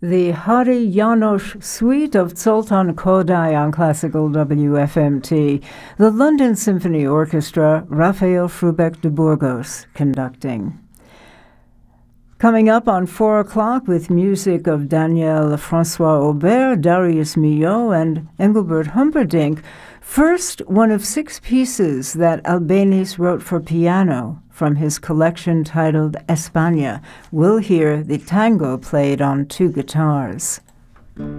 The Hari János Suite of Zoltán Kodály on Classical WFMT. The London Symphony Orchestra, Rafael Frubeck de Burgos, conducting. Coming up on 4 o'clock with music of Daniel François Aubert, Darius Milhaud, and Engelbert Humperdinck. First, one of 6 pieces that Albéniz wrote for piano from his collection titled España. We'll hear the tango played on 2 guitars.